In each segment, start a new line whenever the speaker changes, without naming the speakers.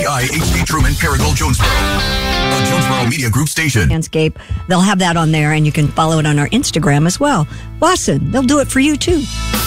KDKI, HD Truman, Paragould, Jonesboro. A Jonesboro Media Group station.
Landscape. They'll have that on there, and you can follow it on our Instagram as well. Lawson, they'll do it for you, too.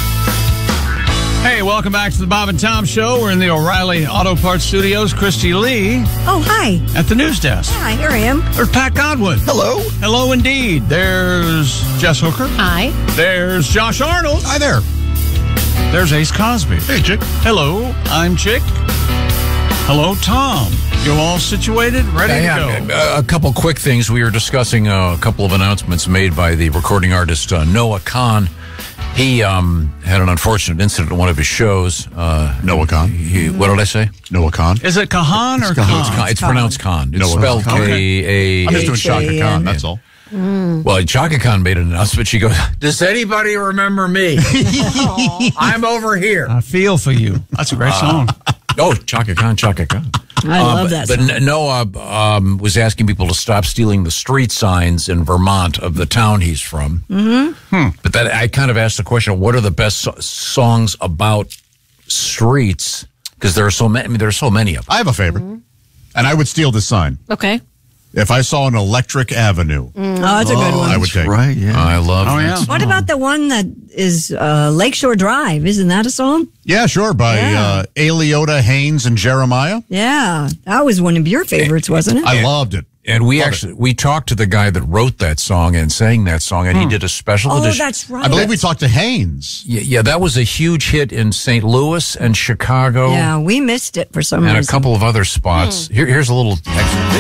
Hey, welcome back to the Bob and Tom Show. We're in the O'Reilly Auto Parts Studios. Christy Lee
Oh, hi.
at the news desk.
Hi, here I am.
There's Pat Godwin.
Hello.
Hello, indeed. There's Jess Hooker.
Hi.
There's Josh Arnold.
Hi there.
There's Ace Cosby.
Hey, Chick.
Hello, I'm Chick. Hello, Tom. You all situated? Ready to go?
A couple quick things. We were discussing a couple of announcements made by the recording artist Noah Kahan. He had an unfortunate incident at one of his shows.
Noah Kahan.
What did I say?
Noah Kahan.
Is it Kahan or Khan?
It's pronounced Khan. It's
Noah
spelled
Kahan.
K-A...
I'm just doing Shaka Khan, that's all.
Well, Chaka Khan made an announcement. She goes, does anybody remember me? I'm over here.
I feel for you. That's a great song.
Oh, Chaka Khan, Chaka Khan.
I love that
But
song.
Noah was asking people to stop stealing the street signs in Vermont of the town he's from. Mm-hmm. But that I kind of asked the question, what are the best songs about streets? Because there are so many. I mean, there are so many of them.
I have a favorite. And I would steal this sign.
Okay.
If I saw an Electric Avenue,
Oh, that's a good one.
I would take it.
Right, yeah.
I love
Oh,
that
yeah.
song.
What about the one that is Lakeshore Drive? Isn't that a song?
Yeah, sure, by
Yeah.
Aliota, Haynes, and Jeremiah.
Yeah. That was one of your favorites, wasn't it?
I loved it.
And we talked to the guy that wrote that song and sang that song, and he did a special
Oh,
edition.
that's right.
I believe we talked to Haynes.
Yeah, that was a huge hit in St. Louis and Chicago
Yeah, we missed it for some
and
reason.
a couple of other spots. Here's a little excerpt.